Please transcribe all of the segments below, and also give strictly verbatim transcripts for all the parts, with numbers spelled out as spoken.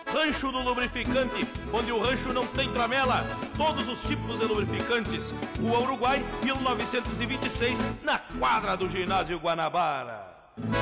Rancho do Lubrificante, onde o rancho não tem tramela. Todos os tipos de lubrificantes. Rua Uruguai, mil novecentos e vinte e seis, na quadra do Ginásio Guanabara.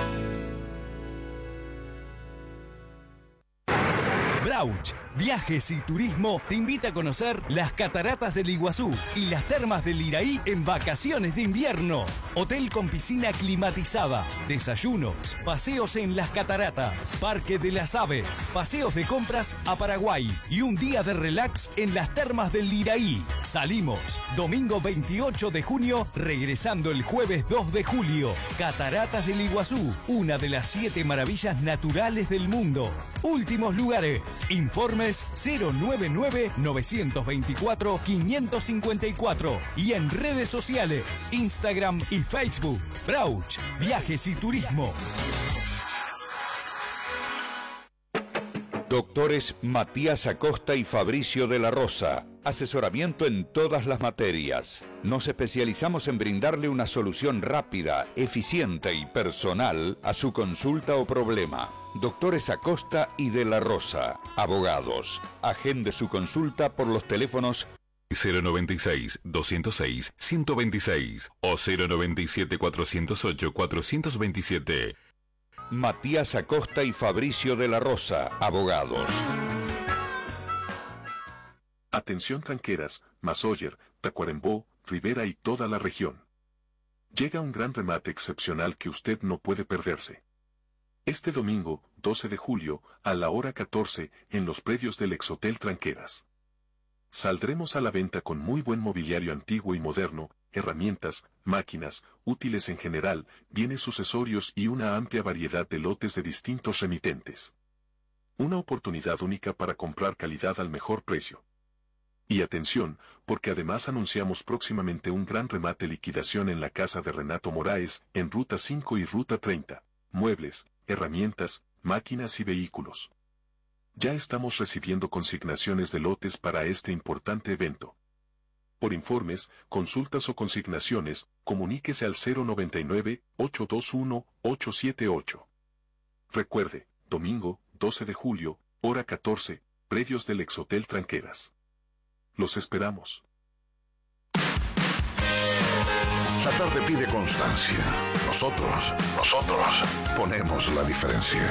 Brauch Viajes y Turismo te invita a conocer las cataratas del Iguazú y las termas del Iraí en vacaciones de invierno. Hotel con piscina climatizada, desayunos, paseos en las cataratas, Parque de las Aves, paseos de compras a Paraguay y un día de relax en las termas del Iraí. Salimos domingo veintiocho de junio, regresando el jueves dos de julio. Cataratas del Iguazú, una de las siete maravillas naturales del mundo. Últimos lugares. Informes cero nueve nueve, nueve dos cuatro, cinco cinco cuatro y en redes sociales, Instagram y Facebook. Brauch Viajes y Turismo. Doctores Matías Acosta y Fabricio de la Rosa. Asesoramiento en todas las materias. Nos especializamos en brindarle una solución rápida, eficiente y personal a su consulta o problema. Doctores Acosta y de la Rosa. Abogados. Agende su consulta por los teléfonos cero noventa y seis, doscientos seis, ciento veintiséis o cero noventa y siete, cuatrocientos ocho, cuatrocientos veintisiete. Matías Acosta y Fabricio de la Rosa, abogados. Atención tranqueras, Mazoyer, Tacuarembó, Rivera y toda la región. Llega un gran remate excepcional que usted no puede perderse. Este domingo, doce de julio, a la hora catorce, en los predios del Exhotel Tranqueras. Saldremos a la venta con muy buen mobiliario antiguo y moderno, herramientas, máquinas, útiles en general, bienes sucesorios y una amplia variedad de lotes de distintos remitentes. Una oportunidad única para comprar calidad al mejor precio. Y atención, porque además anunciamos próximamente un gran remate liquidación en la casa de Renato Moraes, en Ruta cinco y Ruta treinta. Muebles, herramientas, máquinas y vehículos. Ya estamos recibiendo consignaciones de lotes para este importante evento. Por informes, consultas o consignaciones, comuníquese al cero noventa y nueve, ocho dos uno, ocho siete ocho. Recuerde, domingo, doce de julio, hora catorce, predios del Exhotel Tranqueras. Los esperamos. La tarde pide constancia. Nosotros, nosotros, ponemos la diferencia.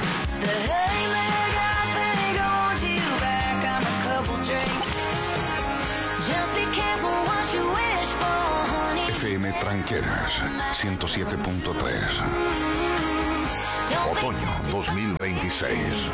F M Tranqueras, ciento siete punto tres. Otoño dos mil veintiséis.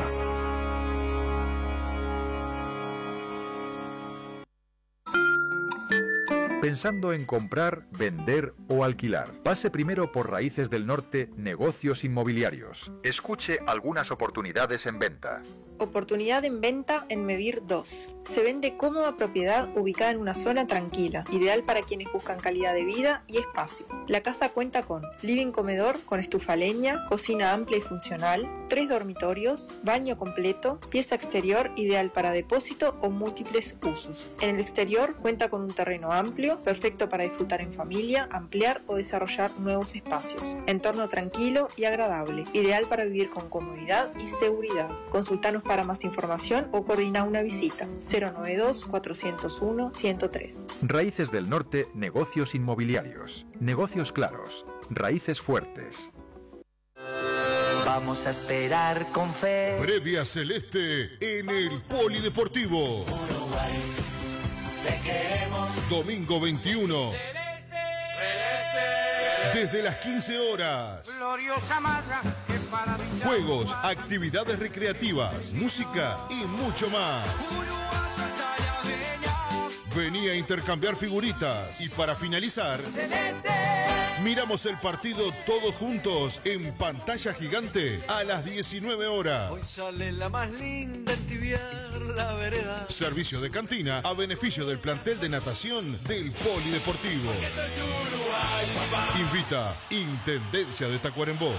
Pensando en comprar, vender o alquilar. Pase primero por Raíces del Norte, Negocios Inmobiliarios. Escuche algunas oportunidades en venta. Oportunidad en venta en Mevir dos. Se vende cómoda propiedad ubicada en una zona tranquila, ideal para quienes buscan calidad de vida y espacio. La casa cuenta con living comedor con estufa a leña, cocina amplia y funcional, tres dormitorios, baño completo, pieza exterior ideal para depósito o múltiples usos. En el exterior cuenta con un terreno amplio, perfecto para disfrutar en familia, ampliar o desarrollar nuevos espacios. Entorno tranquilo y agradable, ideal para vivir con comodidad y seguridad. Consultanos para más información o coordina una visita. cero noventa y dos, cuatrocientos uno, ciento tres. Raíces del Norte, Negocios Inmobiliarios. Negocios claros. Raíces fuertes. Vamos a esperar con fe. Previa Celeste en el Polideportivo. Uruguay, te queremos. Domingo veintiuno. Celeste, celeste. Desde las quince horas. Gloriosa malla que para juegos, actividades recreativas, música y mucho más. Vení a intercambiar figuritas. Y para finalizar, celeste. Miramos el partido todos juntos en pantalla gigante a las diecinueve horas. Hoy sale la más linda en tibiar la vereda. Servicio de cantina a beneficio del plantel de natación del Polideportivo. Invita Intendencia de Tacuarembó.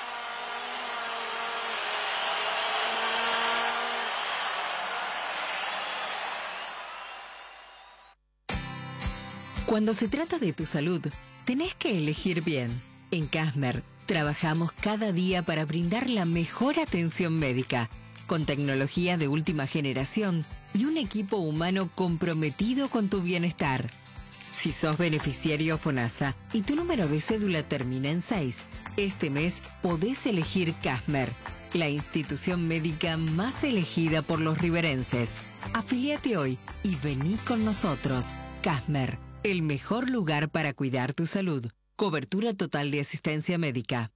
Cuando se trata de tu salud, tenés que elegir bien. En Casmer, trabajamos cada día para brindar la mejor atención médica, con tecnología de última generación y un equipo humano comprometido con tu bienestar. Si sos beneficiario FONASA y tu número de cédula termina en seis, este mes podés elegir Casmer, la institución médica más elegida por los riverenses. Afíliate hoy y vení con nosotros. Casmer, el mejor lugar para cuidar tu salud. Cobertura total de asistencia médica.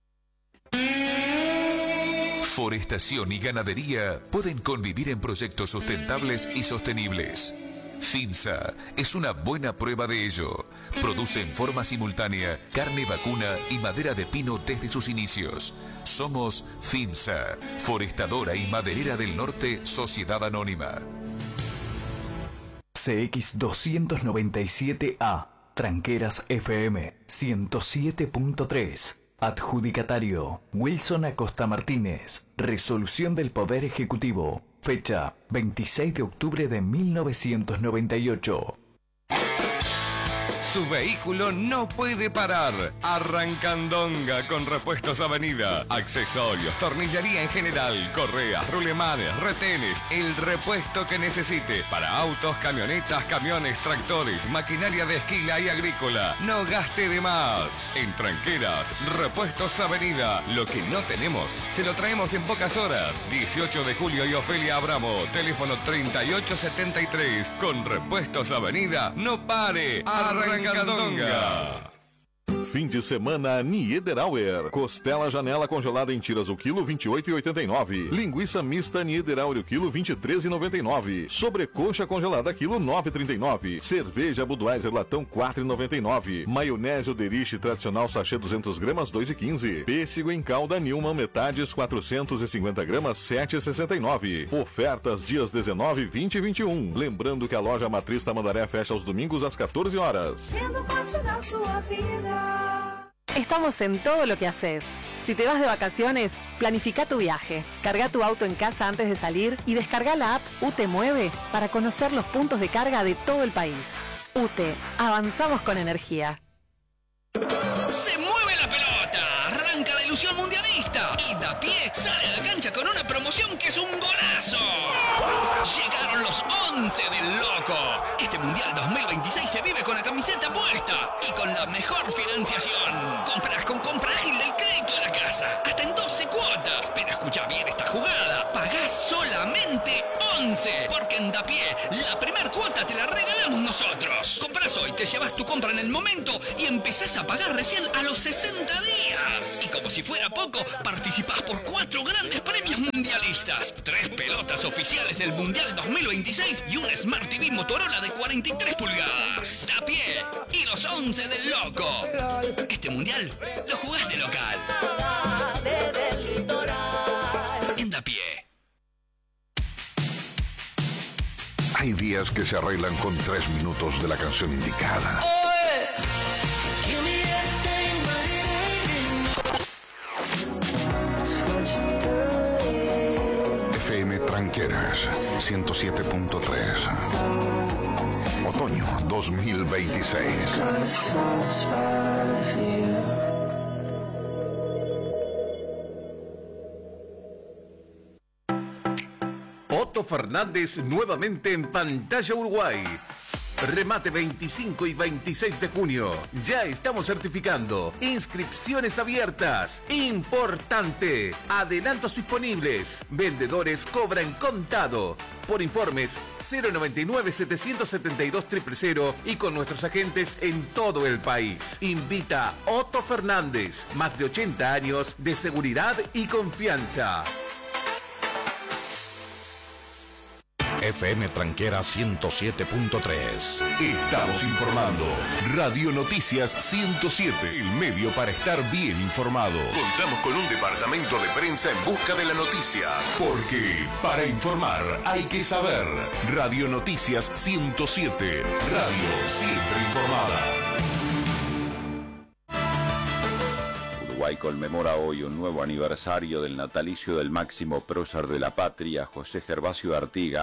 Forestación y ganadería pueden convivir en proyectos sustentables y sostenibles. FINSA es una buena prueba de ello. Produce en forma simultánea carne vacuna y madera de pino desde sus inicios. Somos FINSA, Forestadora y Maderera del Norte, Sociedad Anónima. C X doscientos noventa y siete A, Tranqueras F M ciento siete punto tres. Adjudicatario, Wilson Acosta Martínez. Resolución del Poder Ejecutivo. Fecha, veintiséis de octubre de mil novecientos noventa y ocho. Su vehículo no puede parar. Arrancandonga con Repuestos Avenida. Accesorios, tornillería en general, correas, rulemanes, retenes, el repuesto que necesite. Para autos, camionetas, camiones, tractores, maquinaria de esquila y agrícola. No gaste de más. En Tranqueras, Repuestos Avenida. Lo que no tenemos, se lo traemos en pocas horas. dieciocho de julio y Ofelia Abramo. Teléfono treinta y ocho setenta y tres. Con Repuestos Avenida, no pare. Arranca Candonga. Fim de semana Niederauer. Costela janela congelada em tiras o quilo vinte e oito reais e oitenta e nove centavos. Linguiça mista Niederauer o quilo vinte e três reais e noventa e nove centavos. Sobrecoxa congelada quilo nove reais e trinta e nove centavos. Cerveja Budweiser latão quatro reais e noventa e nove centavos. Maionese Oderich tradicional sachê duzentas gramas dois reais e quinze centavos. Pêssego em calda Nilman metades quatrocentas e cinquenta gramas sete reais e sessenta e nove centavos. Ofertas dias dezenove, vinte e vinte e um. Lembrando que a loja Matriz Tamandaré fecha aos domingos às quatorze horas. Sendo parte da sua vida. Estamos en todo lo que haces. Si te vas de vacaciones, planifica tu viaje. Carga tu auto en casa antes de salir y descarga la app U T E Mueve para conocer los puntos de carga de todo el país. U T E, avanzamos con energía. ¡Se mueve la pelota! Arranca la ilusión mundialista. Y Dapié sale a la cancha con una promoción que es un golazo. Llegaron los once del Loco. Este Mundial dos mil veintiséis se vive con la camiseta puesta y con la mejor financiación. Compras con compra ágil del crédito de la casa. Hasta en doce cuotas. Pero escucha bien esta jugada. Pagás solamente once. Porque en Dapié la primer cuota te la regalamos nosotros. Compras hoy, te llevas tu compra en el momento y empezás a pagar recién a los sesenta días. Y como si fuera poco, participás por cuatro grandes premios mundialistas. Tres pelotas oficiales del Mundial dos mil veintiséis y un Smart T V Motorola de cuarenta y tres pulgadas. Dapié y los once del Loco. Este Mundial lo jugás de local. En Dapié. Hay días que se arreglan con tres minutos de la canción indicada. F M Tranqueras ciento siete punto tres. Otoño dos mil veintiséis. Otto Fernández nuevamente en Pantalla Uruguay. Remate veinticinco y veintiséis de junio. Ya estamos certificando. Inscripciones abiertas. Importante. Adelantos disponibles. Vendedores cobran contado. Por informes cero noventa y nueve, setecientos setenta y dos, cero cero cero y con nuestros agentes en todo el país. Invita Otto Fernández. Más de ochenta años de seguridad y confianza. F M Tranquera ciento siete punto tres. Estamos informando. Radio Noticias ciento siete, el medio para estar bien informado. Contamos con un departamento de prensa en busca de la noticia. Porque para informar hay que saber. Radio Noticias ciento siete. Radio siempre informada. Uruguay conmemora hoy un nuevo aniversario del natalicio del máximo prócer de la patria, José Gervasio Artigas,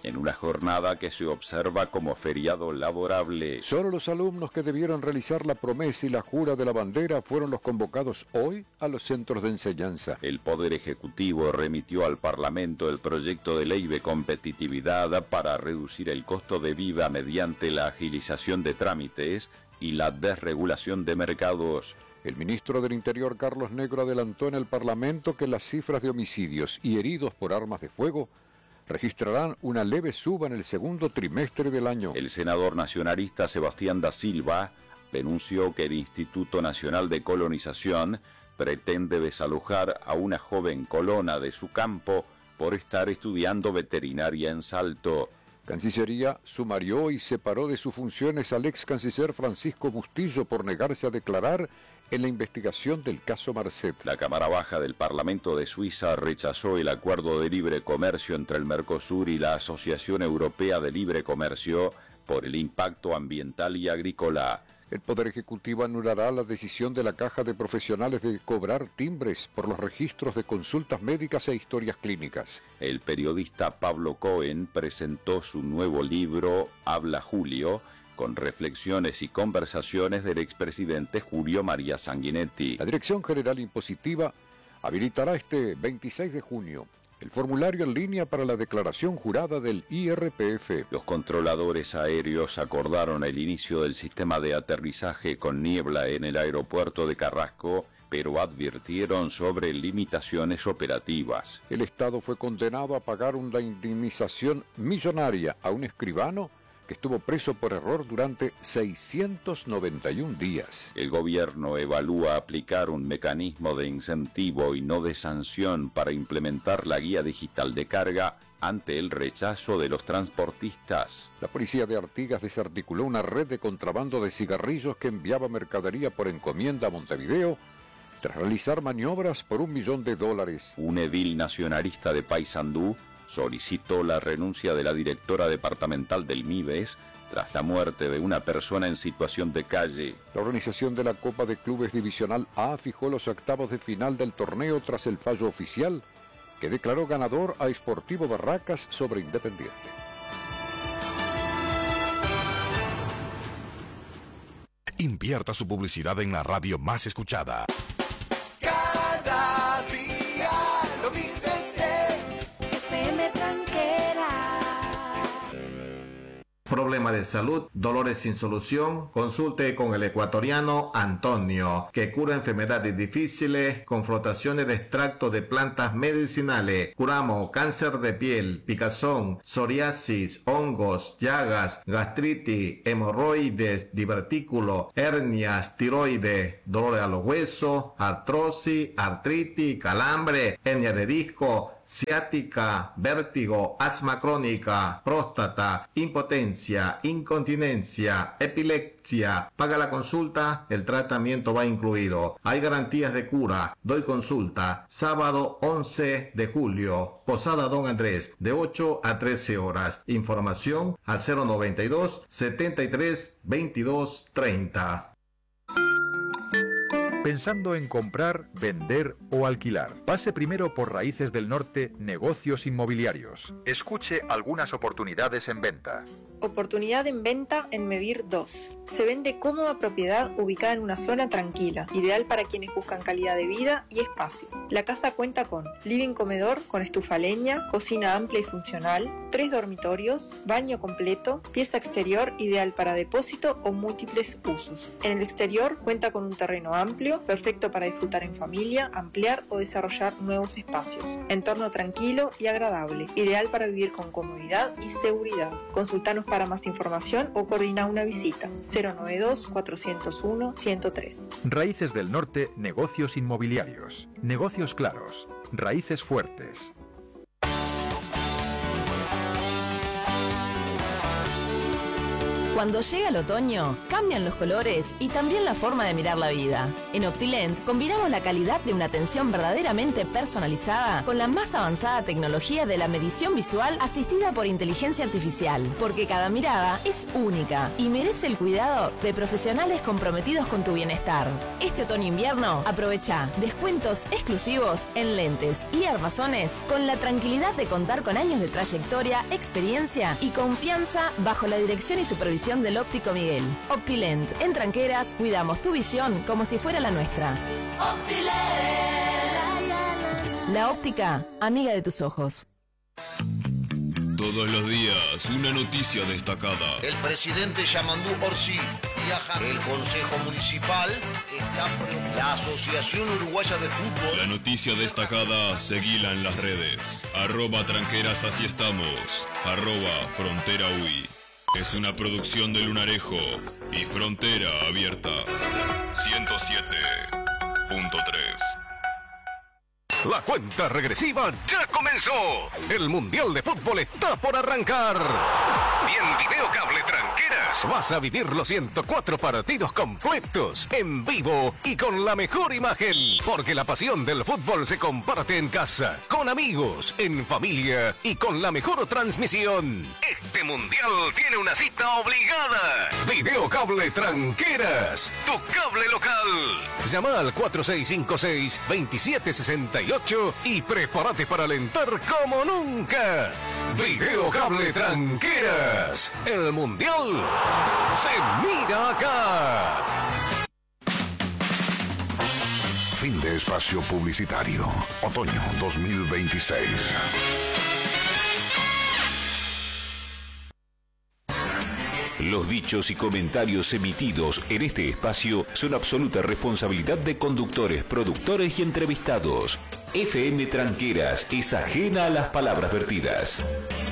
en una jornada que se observa como feriado laborable. Solo los alumnos que debieron realizar la promesa y la jura de la bandera fueron los convocados hoy a los centros de enseñanza. El Poder Ejecutivo remitió al Parlamento el proyecto de ley de competitividad para reducir el costo de vida mediante la agilización de trámites y la desregulación de mercados. El ministro del Interior, Carlos Negro, adelantó en el Parlamento que las cifras de homicidios y heridos por armas de fuego registrarán una leve suba en el segundo trimestre del año. El senador nacionalista Sebastián da Silva denunció que el Instituto Nacional de Colonización pretende desalojar a una joven colona de su campo por estar estudiando veterinaria en Salto. Cancillería sumarió y separó de sus funciones al ex canciller Francisco Bustillo por negarse a declarar en la investigación del caso Marcet. La Cámara Baja del Parlamento de Suiza rechazó el acuerdo de libre comercio entre el Mercosur y la Asociación Europea de Libre Comercio por el impacto ambiental y agrícola. El Poder Ejecutivo anulará la decisión de la Caja de Profesionales de cobrar timbres por los registros de consultas médicas e historias clínicas. El periodista Pablo Cohen presentó su nuevo libro Habla Julio, con reflexiones y conversaciones del expresidente Julio María Sanguinetti. La Dirección General Impositiva habilitará este veintiséis de junio el formulario en línea para la declaración jurada del I R P F. Los controladores aéreos acordaron el inicio del sistema de aterrizaje con niebla en el aeropuerto de Carrasco, pero advirtieron sobre limitaciones operativas. El Estado fue condenado a pagar una indemnización millonaria a un escribano que estuvo preso por error durante seiscientos noventa y un días. El gobierno evalúa aplicar un mecanismo de incentivo y no de sanción para implementar la guía digital de carga ante el rechazo de los transportistas. La policía de Artigas desarticuló una red de contrabando de cigarrillos que enviaba mercadería por encomienda a Montevideo tras realizar maniobras por un millón de dólares. Un edil nacionalista de Paysandú solicitó la renuncia de la directora departamental del MIBES tras la muerte de una persona en situación de calle. La organización de la Copa de Clubes Divisional A fijó los octavos de final del torneo tras el fallo oficial que declaró ganador a Sportivo Barracas sobre Independiente. Invierta su publicidad en la radio más escuchada. Cada día lo vives en F M Tranquera. Problema de salud, dolores sin solución, consulte con el ecuatoriano Antonio, que cura enfermedades difíciles con flotaciones de extracto de plantas medicinales. Curamos cáncer de piel, picazón, psoriasis, hongos, llagas, gastritis, hemorroides, divertículo, hernias, tiroides, dolores a los huesos, artrosis, artritis, calambre, hernia de disco, ciática, vértigo, asma crónica, próstata, impotencia, incontinencia, epilepsia. Paga la consulta, el tratamiento va incluido. Hay garantías de cura. Doy consulta. Sábado once de julio. Posada Don Andrés, de ocho a trece horas. Información al cero noventa y dos, setenta y tres, veintidós, treinta. Pensando en comprar, vender o alquilar. Pase primero por Raíces del Norte Negocios Inmobiliarios. Escuche algunas oportunidades en venta. Oportunidad en venta en Mevir dos. Se vende cómoda propiedad ubicada en una zona tranquila, ideal para quienes buscan calidad de vida y espacio. La casa cuenta con living comedor con estufa a leña, cocina amplia y funcional, tres dormitorios, baño completo, pieza exterior ideal para depósito o múltiples usos. En el exterior cuenta con un terreno amplio, perfecto para disfrutar en familia, ampliar o desarrollar nuevos espacios. Entorno tranquilo y agradable, ideal para vivir con comodidad y seguridad. Consultanos para más información o coordina una visita. cero noventa y dos, cuatrocientos uno, ciento tres. Raíces del Norte Negocios Inmobiliarios. Negocios claros. Raíces fuertes. Cuando llega el otoño, cambian los colores y también la forma de mirar la vida. En Optilent combinamos la calidad de una atención verdaderamente personalizada con la más avanzada tecnología de la medición visual asistida por inteligencia artificial, porque cada mirada es única y merece el cuidado de profesionales comprometidos con tu bienestar. Este otoño-invierno, aprovecha descuentos exclusivos en lentes y armazones con la tranquilidad de contar con años de trayectoria, experiencia y confianza bajo la dirección y supervisión del óptico Miguel. Optilent, en Tranqueras, cuidamos tu visión como si fuera la nuestra. Optilent. La óptica, amiga de tus ojos. Todos los días, una noticia destacada. El presidente Yamandú Orsi viaja. El Consejo Municipal está pre... La Asociación Uruguaya de Fútbol. La noticia destacada, seguila en las redes. Arroba Tranqueras, así estamos. Arroba Frontera U I. Es una producción de Lunarejo y Frontera Abierta. ciento siete punto tres. La cuenta regresiva ya comenzó. El Mundial de Fútbol está por arrancar. Y en Video Cable Tranqueras vas a vivir los ciento cuatro partidos completos, en vivo y con la mejor imagen. Porque la pasión del fútbol se comparte en casa, con amigos, en familia y con la mejor transmisión. Este Mundial tiene una cita obligada. Video Cable Tranqueras, tu cable local. Llama al cuatro seis cinco seis, dos siete seis ocho y prepárate para alentar como nunca. Video Cable Tranqueras. El Mundial se mira acá. Fin de espacio publicitario. Otoño dos mil veintiséis. Los dichos y comentarios emitidos en este espacio son absoluta responsabilidad de conductores, productores y entrevistados. F M Tranqueras es ajena a las palabras vertidas.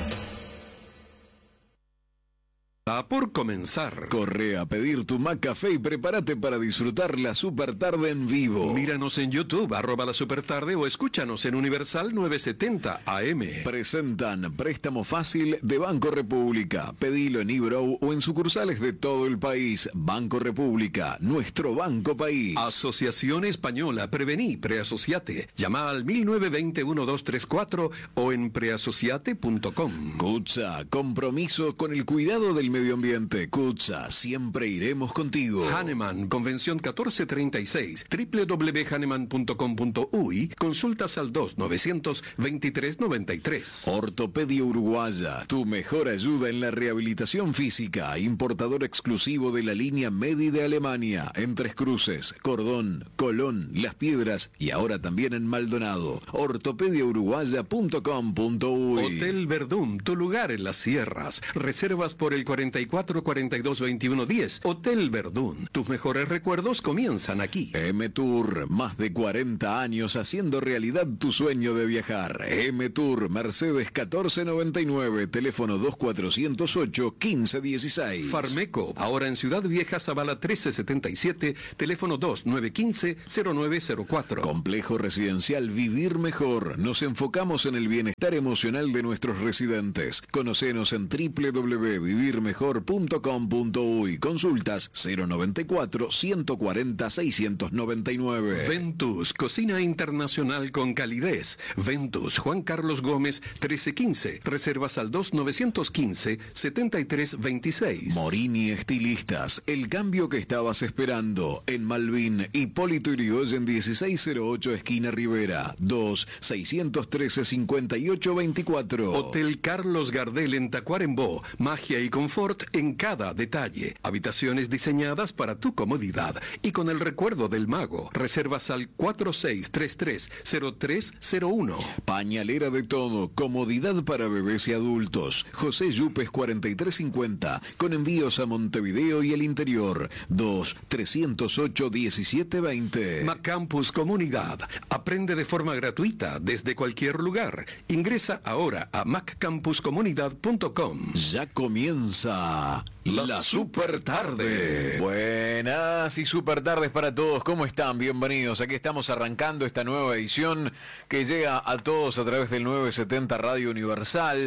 Está por comenzar. Corre a pedir tu McCafé y prepárate para disfrutar la super tarde en vivo. Míranos en YouTube, arroba la super tarde, o escúchanos en Universal novecientos setenta A M. Presentan Préstamo Fácil de Banco República. Pedilo en eBrow o en sucursales de todo el país. Banco República, nuestro banco país. Asociación Española, prevení, preasociate. Llama al mil novecientos veinte, doce treinta y cuatro o en preasociate punto com. Cutsa, compromiso con el cuidado del medio ambiente. Cutsa, siempre iremos contigo. Hahnemann, Convención catorce treinta y seis, doble u doble u doble u punto hahnemann punto com punto u y consultas al dos novecientos veintitrés noventa y tres. Ortopedia Uruguaya, tu mejor ayuda en la rehabilitación física. Importador exclusivo de la línea Medi de Alemania, en Tres Cruces, Cordón, Colón, Las Piedras y ahora también en Maldonado. ortopedia uruguaya punto com punto u y. Hotel Verdún, tu lugar en las sierras. Reservas por el cuarenta y cuatro cuarenta y dos veintiuno diez. Hotel Verdún. Tus mejores recuerdos comienzan aquí. M-Tour, más de cuarenta años haciendo realidad tu sueño de viajar. M-Tour, Mercedes catorce noventa y nueve, teléfono dos cuatrocientos ocho, quince dieciséis. Farmeco, ahora en Ciudad Vieja, Zabala trece setenta y siete, teléfono dos nueve uno cinco, cero nueve cero cuatro. Complejo Residencial Vivir Mejor. Nos enfocamos en el bienestar emocional de nuestros residentes. Conocenos en doble u doble u doble u punto vivir mejor punto com punto u y consultas cero noventa y cuatro, ciento cuarenta, seiscientos noventa y nueve. Ventus, cocina internacional con calidez. Ventus, Juan Carlos Gómez, trece quince. Reservas al dos novecientos quince, setenta y tres veintiséis. Morini Estilistas, el cambio que estabas esperando. En Malvin, Hipólito Yrigoyen dieciséis cero ocho, esquina Rivera. dos seiscientos trece, cincuenta y ocho veinticuatro. Hotel Carlos Gardel en Tacuarembó. Magia y confort en cada detalle. Habitaciones diseñadas para tu comodidad y con el recuerdo del mago. Reservas al cuatro seis tres tres, cero tres cero uno. Pañalera de todo, comodidad para bebés y adultos. José Yupes cuarenta y tres cincuenta, con envíos a Montevideo y el interior. dos trescientos ocho, diecisiete veinte. Macampus Comunidad. Aprende de forma gratuita desde cualquier lugar. Ingresa ahora a mac campus comunidad punto com. Ya comienza la, la super tarde. Buenas y super tardes para todos. ¿Cómo están? Bienvenidos. Aquí estamos arrancando esta nueva edición que llega a todos a través del novecientos setenta Radio Universal.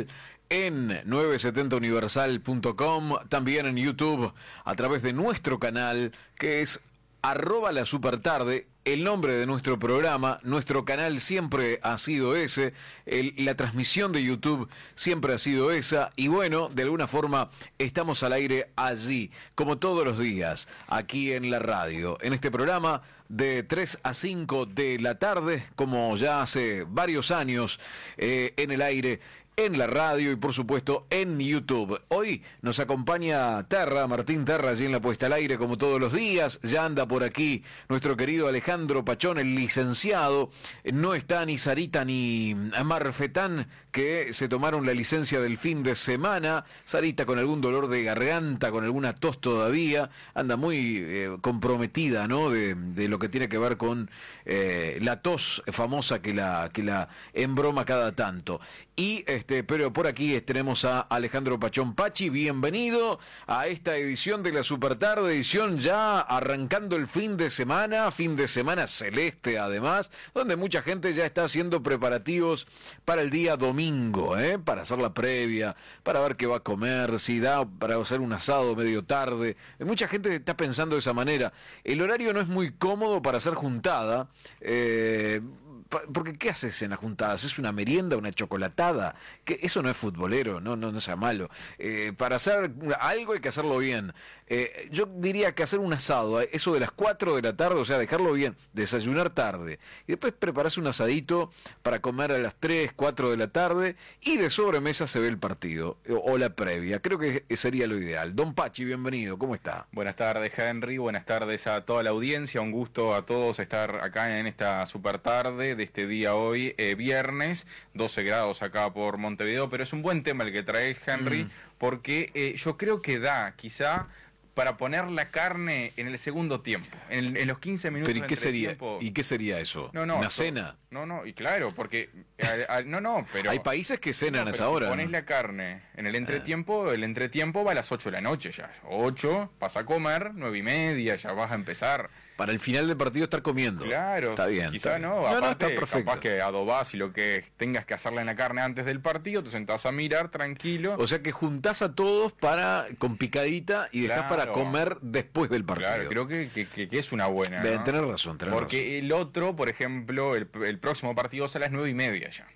en novecientos setenta universal punto com, también en YouTube, a través de nuestro canal, que es arroba la supertarde, el nombre de nuestro programa. Nuestro canal siempre ha sido ese, el, la transmisión de YouTube siempre ha sido esa, y bueno, de alguna forma estamos al aire allí, como todos los días, aquí en la radio, en este programa de tres a cinco de la tarde, como ya hace varios años, eh, en el aire, en la radio y por supuesto en YouTube. Hoy nos acompaña Terra, Martín Terra, allí en la puesta al aire como todos los días. Ya anda por aquí nuestro querido Alejandro Pachón, el licenciado. No está ni Sarita ni Marfetán, que se tomaron la licencia del fin de semana. Sarita con algún dolor de garganta, con alguna tos todavía. Anda muy eh, comprometida, ¿no? De, de lo que tiene que ver con eh, la tos famosa que la, que la embroma cada tanto. Y este, pero por aquí tenemos a Alejandro Pachón. Pachi, bienvenido a esta edición de la Supertarde, edición ya arrancando el fin de semana, fin de semana celeste además, donde mucha gente ya está haciendo preparativos para el día domingo, ¿eh? Para hacer la previa, para ver qué va a comer, si da para hacer un asado medio tarde. Mucha gente está pensando de esa manera. El horario no es muy cómodo para hacer juntada, eh... porque ¿qué haces en las juntadas? ¿Es una merienda, una chocolatada? Que eso no es futbolero, no, no, no sea malo. Eh, para hacer algo hay que hacerlo bien. Eh, yo diría que hacer un asado, eso de las cuatro de la tarde, o sea, dejarlo bien, desayunar tarde, y después prepararse un asadito para comer a las tres, cuatro de la tarde, y de sobremesa se ve el partido, o, o la previa. Creo que sería lo ideal. Don Pachi, bienvenido, ¿cómo está? Buenas tardes, Henry, buenas tardes a toda la audiencia, un gusto a todos estar acá en esta super tarde de este día hoy, eh, viernes, doce grados acá por Montevideo, pero es un buen tema el que trae Henry, mm. porque eh, yo creo que da, quizá, para poner la carne en el segundo tiempo, en, en los quince minutos. ¿Pero y qué sería? Tiempo. ¿Y qué sería eso? No, no, ¿Una eso, cena? No, no, y claro, porque a, a, no, no, pero hay países que cenan no, a esa hora. Si pones ¿no? la carne en el entretiempo, ah. el entretiempo va a las ocho de la noche ya. ocho, vas a comer, nueve y media, ya vas a empezar. Para el final del partido estar comiendo. Claro, está bien. Quizá está no, bien. aparte, no, no, está perfecto. Capaz que adobás y lo que tengas que hacerle en la carne antes del partido, te sentás a mirar tranquilo. O sea que juntás a todos para con picadita y dejás claro. para comer después del partido. Claro, creo que, que, que es una buena, ¿no? Tenés razón, tenés Porque razón. el otro, por ejemplo, el, el próximo partido es a las nueve y media ya.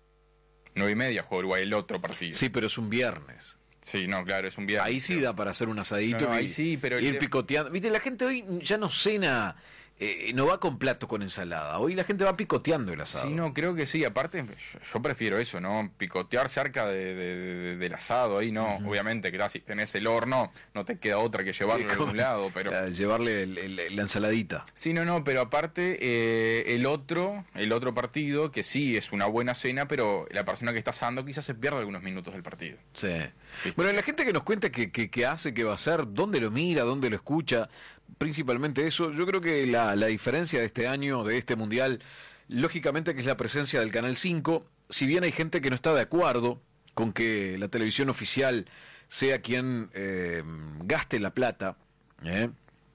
Nueve y media juega Uruguay el otro partido. Sí, pero es un viernes. Sí, no, claro, es un viernes. Ahí sí pero... da para hacer un asadito no, no, y, ahí sí, pero ir el... picoteando. Viste, la gente hoy ya no cena, eh, no va con plato con ensalada. Hoy la gente va picoteando el asado. Sí, no, creo que sí. Aparte, yo, yo prefiero eso, ¿no? Picotear cerca de, de, de, del asado ahí, no. Uh-huh. Obviamente que si tenés el horno, no te queda otra que llevarlo a algún lado, pero... Uh, llevarle el, el, la ensaladita. Sí, no, no, pero aparte, eh, el otro, el otro partido, que sí es una buena cena, pero la persona que está asando quizás se pierde algunos minutos del partido. Sí. ¿Viste? Bueno, la gente que nos cuenta qué que, que hace, qué va a hacer, dónde lo mira, dónde lo escucha, principalmente eso, yo creo que la, la diferencia de este año, de este mundial, lógicamente que es la presencia del Canal cinco, si bien hay gente que no está de acuerdo con que la televisión oficial sea quien eh, gaste la plata, ¿eh?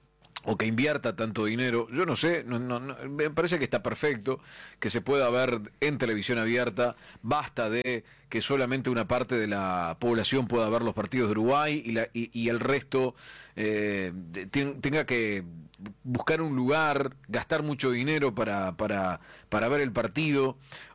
o que invierta tanto dinero, yo no sé, no, no, no, me parece que está perfecto, que se pueda ver en televisión abierta, basta de que solamente una parte de la población pueda ver los partidos de Uruguay y, la, y, y el resto eh, de, tenga que buscar un lugar, gastar mucho dinero para, para, para ver el partido.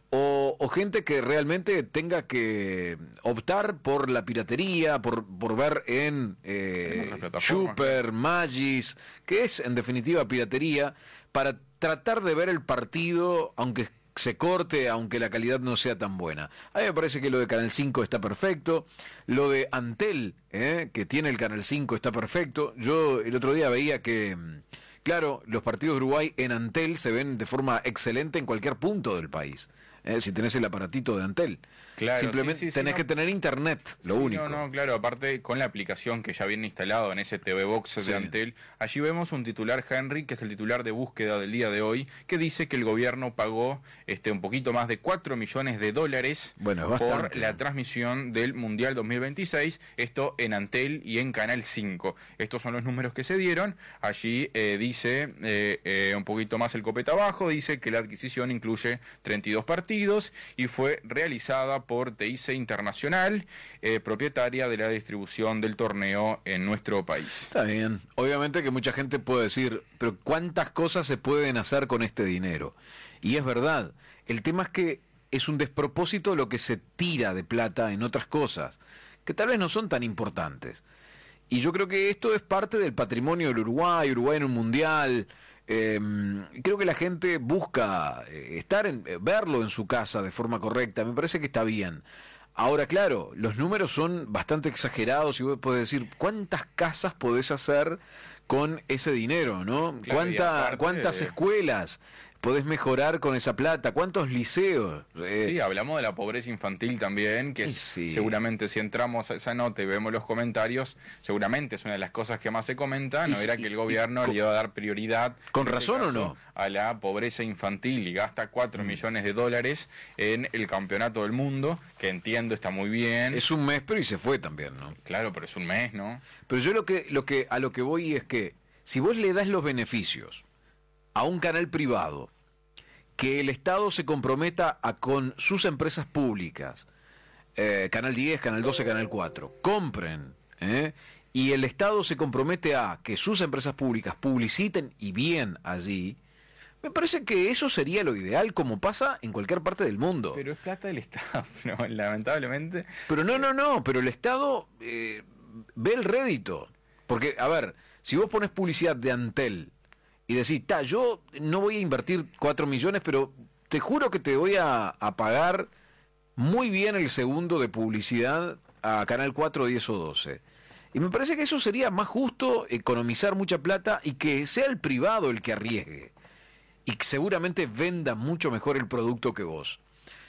O, o gente que realmente tenga que optar por la piratería, por, por ver en eh, Super, Magis, que es en definitiva piratería, para tratar de ver el partido, aunque se corte, aunque la calidad no sea tan buena. A mí me parece que lo de Canal cinco está perfecto, lo de Antel, eh, que tiene el Canal cinco, está perfecto. Yo el otro día veía que... Claro, los partidos de Uruguay en Antel se ven de forma excelente en cualquier punto del país. Eh, si tenés el aparatito de Antel. Claro, simplemente sí, sí, tenés sí, que no. tener internet, lo sí, único. No, no, claro, aparte con la aplicación que ya viene instalado en ese T V Box sí. de Antel, allí vemos un titular, Henry, que es el titular de búsqueda del día de hoy, que dice que el gobierno pagó este un poquito más de cuatro millones de dólares bueno, por bastante, la ¿no? transmisión del Mundial dos mil veintiséis, esto en Antel y en Canal cinco. Estos son los números que se dieron. Allí eh, dice eh, eh, un poquito más el copete abajo, dice que la adquisición incluye treinta y dos partidos. partidos y fue realizada por T I C Internacional, eh, propietaria de la distribución del torneo en nuestro país. Está bien. Obviamente que mucha gente puede decir, pero ¿cuántas cosas se pueden hacer con este dinero? Y es verdad. El tema es que es un despropósito lo que se tira de plata en otras cosas, que tal vez no son tan importantes. Y yo creo que esto es parte del patrimonio del Uruguay, Uruguay en un mundial. Eh, creo que la gente busca eh, estar en, eh, verlo en su casa de forma correcta. Me parece que está bien. Ahora, claro, los números son bastante exagerados y vos podés decir, ¿cuántas casas podés hacer con ese dinero, no? Claro, ¿Cuánta, aparte, ¿Cuántas eh, escuelas podés mejorar con esa plata? ¿Cuántos liceos? Eh, Sí, hablamos de la pobreza infantil también, que es, sí. seguramente si entramos a esa nota y vemos los comentarios, seguramente es una de las cosas que más se comenta, no Y- era que el gobierno y- le iba a dar prioridad, ¿Con en este razón o caso, no? a la pobreza infantil y gasta cuatro millones de dólares en el campeonato del mundo, que entiendo está muy bien. Es un mes, pero y se fue también, ¿no? Claro, pero es un mes, ¿no? Pero yo lo que, lo que, a lo que voy es que si vos le das los beneficios a un canal privado, que el Estado se comprometa a con sus empresas públicas, eh, Canal diez, Canal doce, Canal cuatro, compren, ¿eh? y el Estado se compromete a que sus empresas públicas publiciten y bien allí, me parece que eso sería lo ideal, como pasa en cualquier parte del mundo. Pero es plata del Estado, ¿no? Lamentablemente. Pero no, no, no, pero el Estado eh, ve el rédito. Porque, a ver, si vos pones publicidad de Antel y decís, ta, yo no voy a invertir cuatro millones, pero te juro que te voy a, a pagar muy bien el segundo de publicidad a Canal cuatro, diez o doce. Y me parece que eso sería más justo, economizar mucha plata y que sea el privado el que arriesgue. Y que seguramente venda mucho mejor el producto que vos.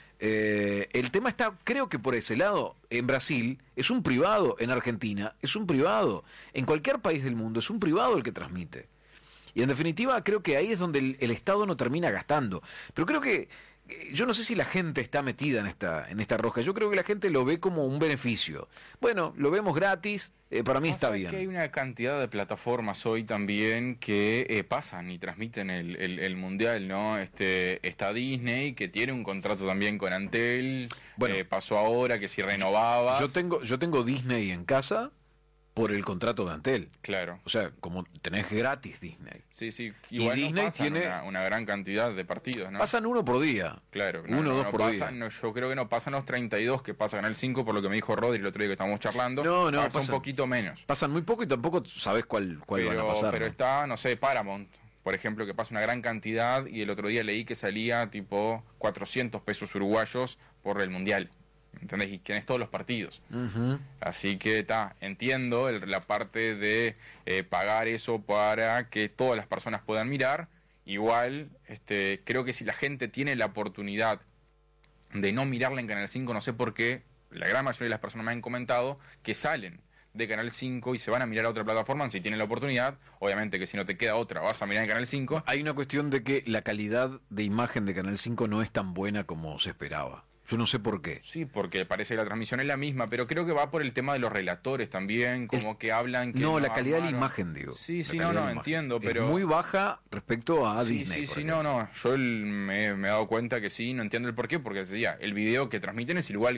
Eh, el tema está, creo que por ese lado, en Brasil es un privado, en Argentina es un privado, en cualquier país del mundo es un privado el que transmite. Y en definitiva creo que ahí es donde el, el Estado no termina gastando. Pero creo que, eh, yo no sé si la gente está metida en esta, en esta rosca, yo creo que la gente lo ve como un beneficio. Bueno, lo vemos gratis, eh, para mí está Pasa bien. que hay una cantidad de plataformas hoy también que eh, pasan y transmiten el, el, el mundial, ¿no? Este, está Disney, que tiene un contrato también con Antel. Bueno, eh, pasó ahora que si renovaba. Yo tengo, yo tengo Disney en casa por el contrato de Antel. Claro. O sea, como tenés gratis Disney. Sí, sí. Y Igual Disney no pasan tiene- una, una gran cantidad de partidos, ¿no? Pasan uno por día. Claro. No, uno o no, dos no por pasan, día. no, yo creo que no pasan los treinta y dos que pasa Canal cinco, por lo que me dijo Rodri el otro día que estábamos charlando. No, no, pasa pasan- un poquito menos. Pasan muy poco y tampoco sabés cuál, cuál pero, van a pasar. pero ¿no? está, no sé, Paramount, por ejemplo, que pasa una gran cantidad y el otro día leí que salía tipo cuatrocientos pesos uruguayos por el Mundial. ¿Entendés? Y tenés todos los partidos. Ujú. Así que está, entiendo el- la parte de eh, pagar eso para que todas las personas puedan mirar. Igual, este, creo que si la gente tiene la oportunidad de no mirarla en Canal cinco, no sé por qué, la gran mayoría de las personas me han comentado que salen de Canal cinco y se van a mirar a otra plataforma si tienen la oportunidad. Obviamente que si no te queda otra, vas a mirar en Canal cinco. Hay una cuestión de que la calidad de imagen de Canal cinco no es tan buena como se esperaba. Yo no sé por qué. Sí, porque parece que la transmisión es la misma, pero creo que va por el tema de los relatores también, como que hablan que No, la calidad de la armaron. imagen, digo. Sí, La sí, calidad no, de no, la imagen. entiendo, pero... Es muy baja respecto a Sí, Disney. sí, por sí, ejemplo. no, no, yo el- me, me he dado cuenta que sí, no entiendo el por qué, porque decía, el video que transmiten es igual